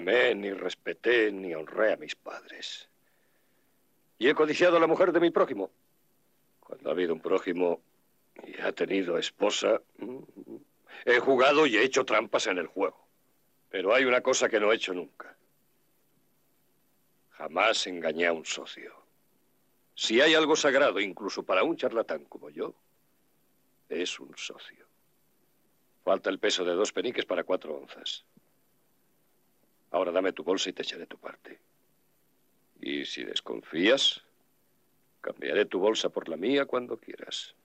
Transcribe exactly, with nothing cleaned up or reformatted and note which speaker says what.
Speaker 1: amé, ni respeté, ni honré a mis padres. Y he codiciado a la mujer de mi prójimo. Cuando ha habido un prójimo y ha tenido esposa, he jugado y he hecho trampas en el juego. Pero hay una cosa que no he hecho nunca. Jamás engañé a un socio. Si hay algo sagrado, incluso para un charlatán como yo, es un socio. Falta el peso de dos peniques para cuatro onzas. Ahora dame tu bolsa y te echaré tu parte. Y si desconfías, cambiaré tu bolsa por la mía cuando quieras.